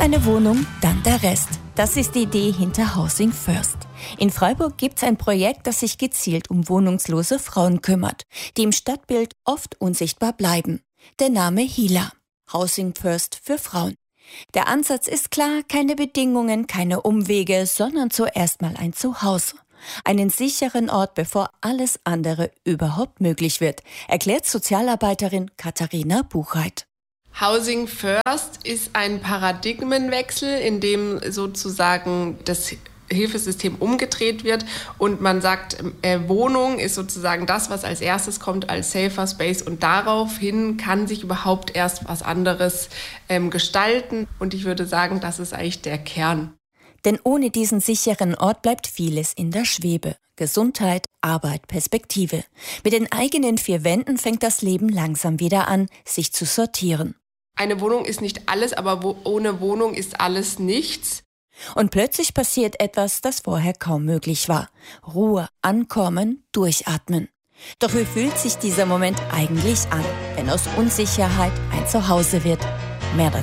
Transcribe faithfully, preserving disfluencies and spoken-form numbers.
eine Wohnung, dann der Rest. Das ist die Idee hinter Housing First. In Freiburg gibt es ein Projekt, das sich gezielt um wohnungslose Frauen kümmert, die im Stadtbild oft unsichtbar bleiben. Der Name Hila. Housing First für Frauen. Der Ansatz ist klar, keine Bedingungen, keine Umwege, sondern zuerst mal ein Zuhause. Einen sicheren Ort, bevor alles andere überhaupt möglich wird, erklärt Sozialarbeiterin Katharina Buchheit. Housing First ist ein Paradigmenwechsel, in dem sozusagen das Hilfesystem umgedreht wird und man sagt, äh, Wohnung ist sozusagen das, was als erstes kommt als safer Space und daraufhin kann sich überhaupt erst was anderes ähm, gestalten und ich würde sagen, das ist eigentlich der Kern. Denn ohne diesen sicheren Ort bleibt vieles in der Schwebe. Gesundheit, Arbeit, Perspektive. Mit den eigenen vier Wänden fängt das Leben langsam wieder an, sich zu sortieren. Eine Wohnung ist nicht alles, aber wo, ohne Wohnung ist alles nichts. Und plötzlich passiert etwas, das vorher kaum möglich war. Ruhe, ankommen, durchatmen. Doch wie fühlt sich dieser Moment eigentlich an, wenn aus Unsicherheit ein Zuhause wird? Mehr dazu